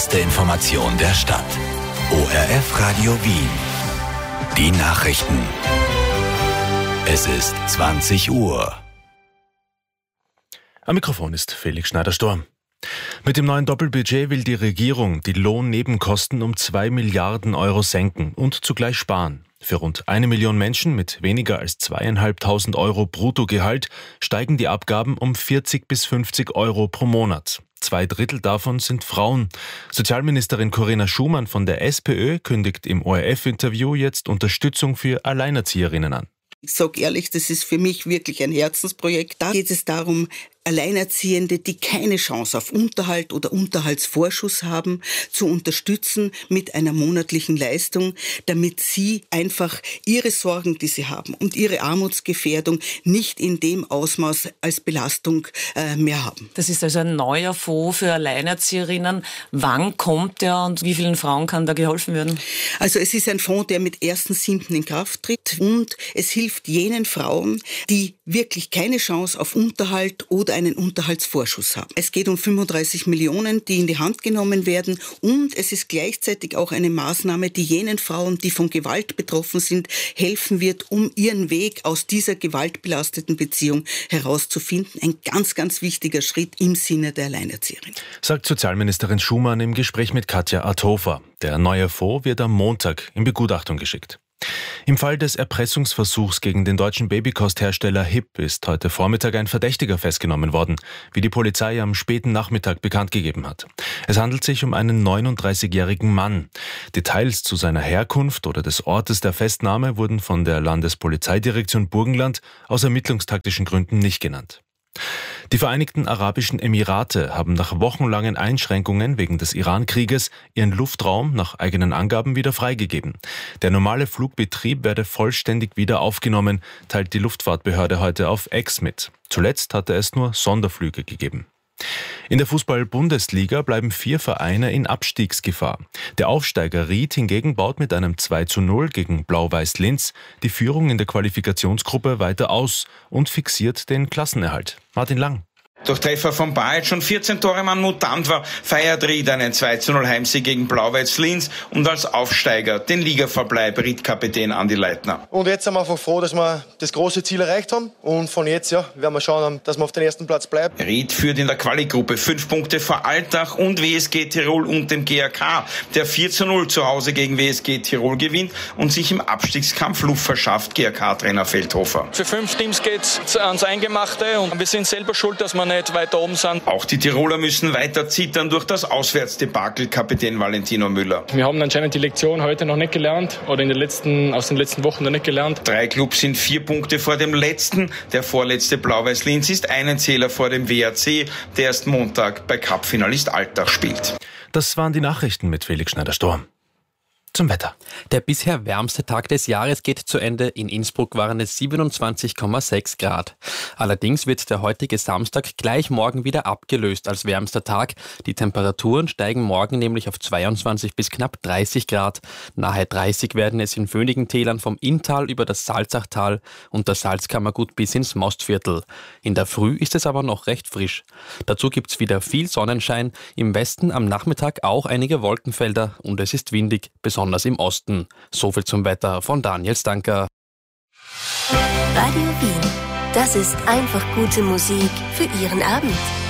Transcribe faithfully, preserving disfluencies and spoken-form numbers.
Die Information der Stadt. O R F Radio Wien. Die Nachrichten. Es ist zwanzig Uhr. Am Mikrofon ist Felix Schneider-Storm. Mit dem neuen Doppelbudget will die Regierung die Lohnnebenkosten um zwei Milliarden Euro senken und zugleich sparen. Für rund eine Million Menschen mit weniger als zweieinhalbtausend Euro Bruttogehalt steigen die Abgaben um vierzig bis fünfzig Euro pro Monat. Zwei Drittel davon sind Frauen. Sozialministerin Corinna Schumann von der SPÖ kündigt im O R F-Interview jetzt Unterstützung für Alleinerzieherinnen an. Ich sage ehrlich, das ist für mich wirklich ein Herzensprojekt. Da geht es darum, Alleinerziehende, die keine Chance auf Unterhalt oder Unterhaltsvorschuss haben, zu unterstützen mit einer monatlichen Leistung, damit sie einfach ihre Sorgen, die sie haben und ihre Armutsgefährdung nicht in dem Ausmaß als Belastung äh, mehr haben. Das ist also ein neuer Fonds für Alleinerzieherinnen. Wann kommt der und wie vielen Frauen kann da geholfen werden? Also es ist ein Fonds, der mit ersten siebten in Kraft tritt und es hilft jenen Frauen, die wirklich keine Chance auf Unterhalt oder einen Unterhaltsvorschuss haben. Es geht um fünfunddreißig Millionen, die in die Hand genommen werden, und es ist gleichzeitig auch eine Maßnahme, die jenen Frauen, die von Gewalt betroffen sind, helfen wird, um ihren Weg aus dieser gewaltbelasteten Beziehung herauszufinden. Ein ganz, ganz wichtiger Schritt im Sinne der Alleinerzieherin. Sagt Sozialministerin Schumann im Gespräch mit Katja Adhofer. Der neue Fonds wird am Montag in Begutachtung geschickt. Im Fall des Erpressungsversuchs gegen den deutschen Babykosthersteller H I P ist heute Vormittag ein Verdächtiger festgenommen worden, wie die Polizei am späten Nachmittag bekannt gegeben hat. Es handelt sich um einen neununddreißigjährigen Mann. Details zu seiner Herkunft oder des Ortes der Festnahme wurden von der Landespolizeidirektion Burgenland aus ermittlungstaktischen Gründen nicht genannt. Die Vereinigten Arabischen Emirate haben nach wochenlangen Einschränkungen wegen des Iran-Krieges ihren Luftraum nach eigenen Angaben wieder freigegeben. Der normale Flugbetrieb werde vollständig wieder aufgenommen, teilt die Luftfahrtbehörde heute auf X mit. Zuletzt hatte es nur Sonderflüge gegeben. In der Fußball-Bundesliga bleiben vier Vereine in Abstiegsgefahr. Der Aufsteiger Ried hingegen baut mit einem zwei zu null gegen Blau-Weiß Linz die Führung in der Qualifikationsgruppe weiter aus und fixiert den Klassenerhalt. Martin Lang. Durch Treffer von Balic und vierzehn Tore Mann Mutant war, feiert Ried einen zwei zu null Heimsieg gegen Blau-Weiß Linz und als Aufsteiger den Ligaverbleib Ried-Kapitän Andi Leitner. Und jetzt sind wir einfach froh, dass wir das große Ziel erreicht haben, und von jetzt ja, werden wir schauen, dass wir auf den ersten Platz bleiben. Ried führt in der Quali-Gruppe fünf Punkte vor Altach und W S G Tirol und dem G A K, der vier zu null zu Hause gegen W S G Tirol gewinnt und sich im Abstiegskampf Luft verschafft, G A K-Trainer Feldhofer. Für fünf Teams geht's ans Eingemachte und wir sind selber schuld, dass wir nicht weiter oben sind. Auch die Tiroler müssen weiter zittern durch das Auswärtsdebakel, Kapitän Valentino Müller. Wir haben anscheinend die Lektion heute noch nicht gelernt oder in den letzten, aus den letzten Wochen noch nicht gelernt. Drei Clubs sind vier Punkte vor dem letzten. Der vorletzte Blau-Weiß Linz ist einen Zähler vor dem W A C, der erst Montag bei Cup-Finalist Altach spielt. Das waren die Nachrichten mit Felix Schneider-Storm. Zum Wetter. Der bisher wärmste Tag des Jahres geht zu Ende. In Innsbruck waren es siebenundzwanzig Komma sechs Grad. Allerdings wird der heutige Samstag gleich morgen wieder abgelöst als wärmster Tag. Die Temperaturen steigen morgen nämlich auf zweiundzwanzig bis knapp dreißig Grad. Nahe dreißig werden es in wenigen Tälern vom Inntal über das Salzachtal und das Salzkammergut bis ins Mostviertel. In der Früh ist es aber noch recht frisch. Dazu gibt's wieder viel Sonnenschein. Im Westen am Nachmittag auch einige Wolkenfelder und es ist windig, besonders Besonders im Osten. Soviel zum Wetter von Daniel Stanker. Radio Wien. Das ist einfach gute Musik für Ihren Abend.